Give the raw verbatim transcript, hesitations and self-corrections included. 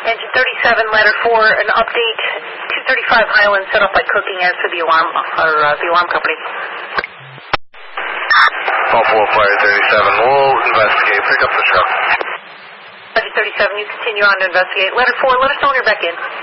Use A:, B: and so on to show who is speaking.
A: Engine thirty-seven, letter four, an update, two thirty-five Highland set off by cooking as to the alarm, or uh, the alarm company.
B: Call four fire thirty-seven, we'll investigate, pick up the truck.
A: Engine thirty-seven, you continue on to investigate. Letter four, let us know when you're back in.